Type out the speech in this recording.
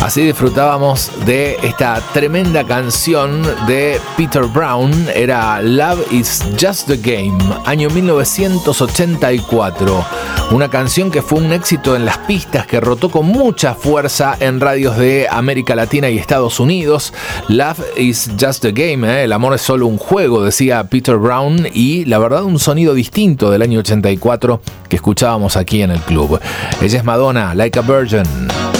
Así disfrutábamos de esta tremenda canción de Peter Brown. Era Love is Just a Game, año 1984. Una canción que fue un éxito en las pistas, que rotó con mucha fuerza en radios de América Latina y Estados Unidos. Love is Just a Game, el amor es solo un juego, decía Peter Brown, y la verdad un sonido distinto del año 84 que escuchábamos aquí en el club. Ella es Madonna, Like a Virgin.